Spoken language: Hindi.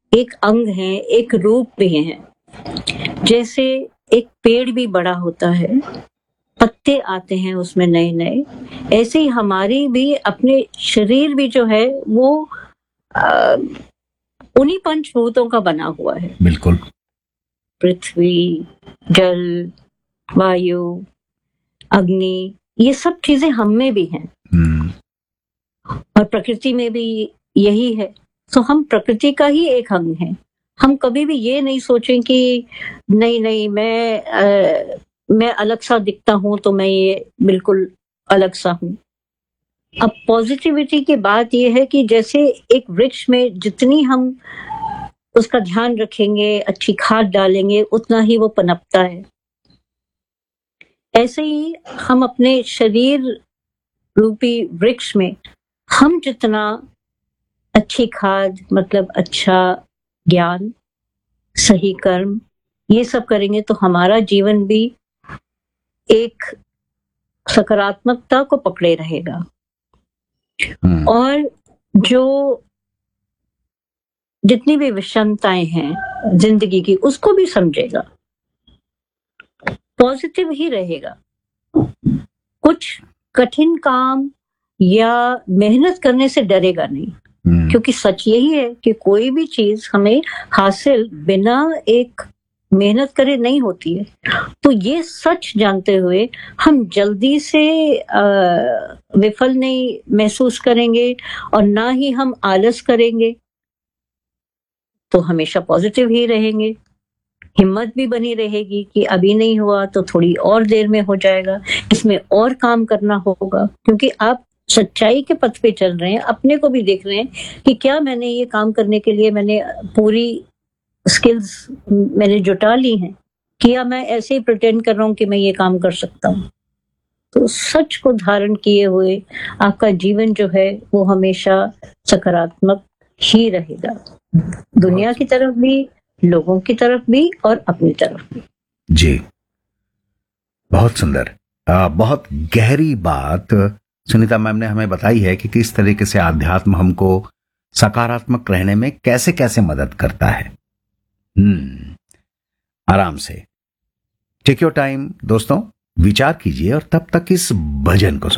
एक अंग हैं, एक रूप भी हैं। जैसे एक पेड़ भी बड़ा होता है, पत्ते आते हैं उसमें नए नए, ऐसे ही हमारी भी अपने शरीर भी जो है वो अ, उन्हीं पंचभूतों का बना हुआ है। बिल्कुल। पृथ्वी, जल, वायु, अग्नि, ये सब चीजें हम में भी हैं और प्रकृति में भी यही है। तो हम प्रकृति का ही एक अंग हैं। हम कभी भी ये नहीं सोचें कि नहीं नहीं मैं अलग सा दिखता हूं तो मैं ये बिल्कुल अलग सा हूं। अब पॉजिटिविटी की बात यह है कि जैसे एक वृक्ष में जितनी हम उसका ध्यान रखेंगे, अच्छी खाद डालेंगे, उतना ही वो पनपता है। ऐसे ही हम अपने शरीर रूपी वृक्ष में हम जितना अच्छी खाद मतलब अच्छा ज्ञान, सही कर्म, ये सब करेंगे तो हमारा जीवन भी एक सकारात्मकता को पकड़े रहेगा और जो जितनी भी विषमताएं हैं जिंदगी की उसको भी समझेगा, पॉजिटिव ही रहेगा। कुछ कठिन काम या मेहनत करने से डरेगा नहीं, क्योंकि सच यही है कि कोई भी चीज हमें हासिल बिना एक मेहनत करे नहीं होती है। तो ये सच जानते हुए हम जल्दी से विफल नहीं महसूस करेंगे और ना ही हम आलस करेंगे, तो हमेशा पॉजिटिव ही रहेंगे। हिम्मत भी बनी रहेगी कि अभी नहीं हुआ तो थोड़ी और देर में हो जाएगा, इसमें और काम करना होगा, क्योंकि आप सच्चाई के पथ पे चल रहे हैं। अपने को भी देख रहे हैं कि क्या मैंने ये काम करने के लिए मैंने पूरी स्किल्स मैंने जुटा ली हैं, किया मैं ऐसे ही प्रिटेंड कर रहा हूं कि मैं ये काम कर सकता हूं। तो सच को धारण किए हुए आपका जीवन जो है वो हमेशा सकारात्मक ही रहेगा, दुनिया की तरफ भी, लोगों की तरफ भी और अपनी तरफ भी। जी, बहुत सुंदर, बहुत गहरी बात सुनीता मैम ने हमें बताई है कि किस तरीके से आध्यात्म हमको सकारात्मक रहने में कैसे कैसे मदद करता है। आराम से टेक योर टाइम दोस्तों, विचार कीजिए और तब तक इस भजन को सुनिए।